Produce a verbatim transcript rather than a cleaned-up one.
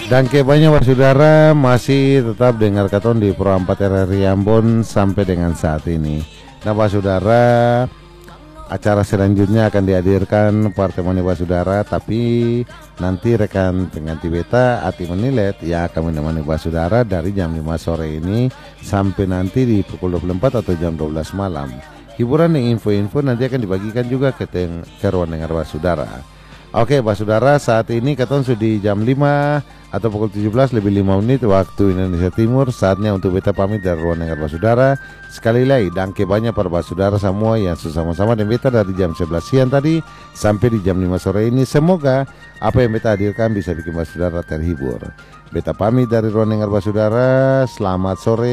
Dan kebanyakan saudara masih tetap dengar katon di Pro empat R R I Ambon sampai dengan saat ini. Nah Pak Saudara, acara selanjutnya akan dihadirkan pertemuan Pak Saudara, tapi nanti rekan pengganti beta Ati Menilet yang akan menemani Pak Saudara dari jam lima sore ini sampai nanti di pukul dua puluh empat atau jam dua belas malam. Hiburan dan info-info nanti akan dibagikan juga ke, teng ke ruang dengar Pak Saudara. Oke Pak Saudara, saat ini katon sudah di jam lima atau pukul tujuh belas lebih lima menit waktu Indonesia Timur. Saatnya untuk beta pamit dari ruang dengar Pak Saudara. Sekali lagi dangke banyak para Pak Saudara semua yang bersama-sama dengan beta dari jam sebelas siang tadi sampai di jam lima sore ini. Semoga apa yang beta hadirkan bisa bikin Pak Saudara terhibur. Beta pamit dari ruang dengar Pak Saudara. Selamat sore.